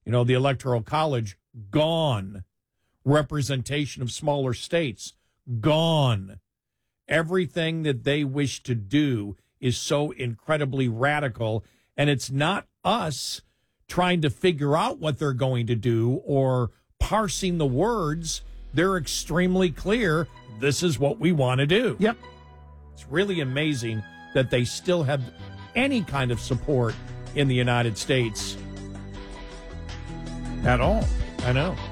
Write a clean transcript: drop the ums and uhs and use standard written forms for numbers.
The Electoral College, gone. Representation of smaller states, gone. Everything that they wish to do is so incredibly radical, and it's not us trying to figure out what they're going to do or parsing the words. They're extremely clear. This is what we want to do. Yep. It's really amazing that they still have any kind of support in the United States at all. I know.